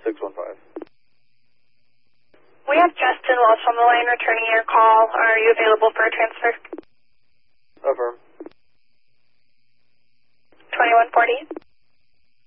615. We have Justin Walsh on the line returning your call. Are you available for a transfer? Affirm. 2140.